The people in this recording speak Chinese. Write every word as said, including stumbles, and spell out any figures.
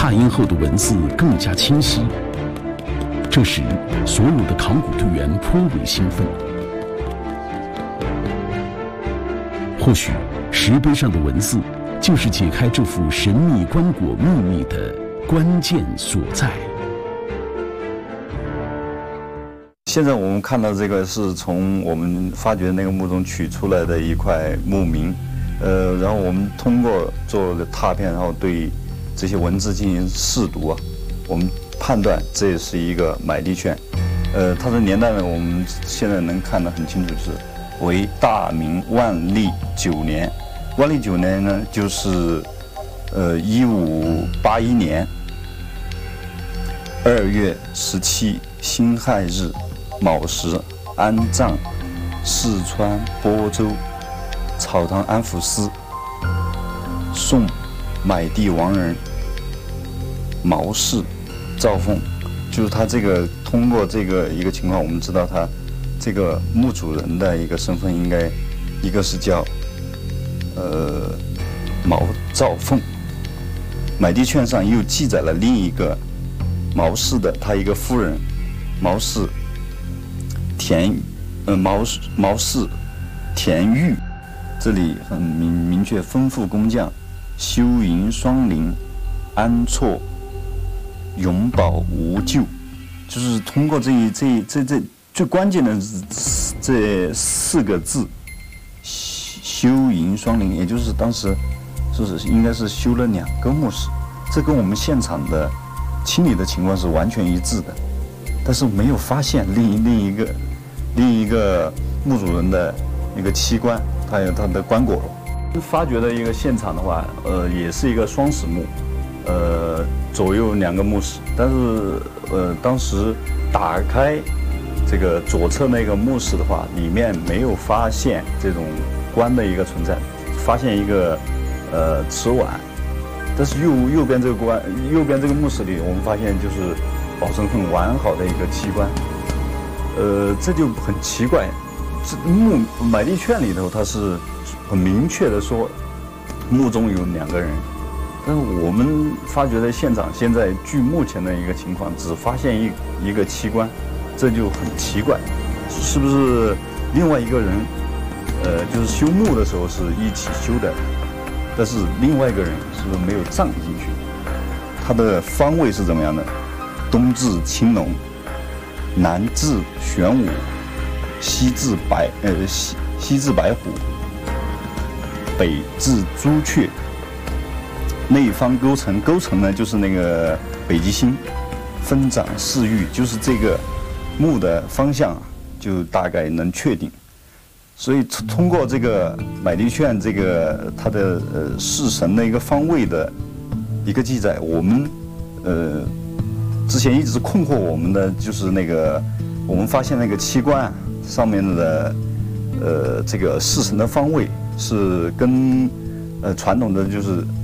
大烟后的文字更加清晰。这时，所有的考古队员颇为兴奋。或许，石碑上的文字就是解开这幅神秘棺椁秘密的关键所在。 现在我们看到这个是从我们发掘那个墓中取出来的一块墓铭，呃，然后我们通过做个拓片，然后对这些文字进行试读啊，我们判断这是一个买地券，呃，它的年代呢，我们现在能看得很清楚是为大明万历九年，万历九年呢就是呃一五八一年二月十七辛亥日。卯时，安葬四川播州草堂安抚司，宋买地王人毛氏赵凤。就是他这个通过这个一个情况，我们知道他这个墓主人的一个身份应该一个是叫呃毛兆凤，买地券上又记载了另一个毛氏的他一个夫人毛氏。田，呃，毛毛氏田玉，这里很明明确，丰富工匠，修银双灵，安措，永保无咎，就是通过这一这这这最关键的是这四个字，修银双灵，也就是当时说是应该是修了两个墓室，这跟我们现场的清理的情况是完全一致的，但是没有发现另一另一个。另一个墓主人的一个器官，还有他的棺椁。发掘的一个现场的话，呃，也是一个双室墓，呃，左右两个墓室，但是呃，当时打开这个左侧那个墓室的话，里面没有发现这种棺的一个存在，发现一个呃瓷碗，但是右右边这个棺，右边这个墓室里，我们发现就是保存很完好的一个器官。呃，这就很奇怪，这墓买地券里头它是很明确的说，墓中有两个人，但是我们发掘的现场现在据目前的一个情况，只发现一一个器官，这就很奇怪，是不是另外一个人，呃，就是修墓的时候是一起修的，但是另外一个人是不是没有葬进去？它的方位是怎么样的？东至青龙。南至玄武，西至白呃西西至白虎，北至朱雀。内方勾陈，勾陈呢就是那个北极星，分掌四域，就是这个墓的方向就大概能确定。所以通过这个买地券这个它的呃式神的一个方位的一个记载，我们呃。之前一直困惑我们的就是那个，我们发现那个器官上面的，呃，这个式神的方位是跟呃传统的就是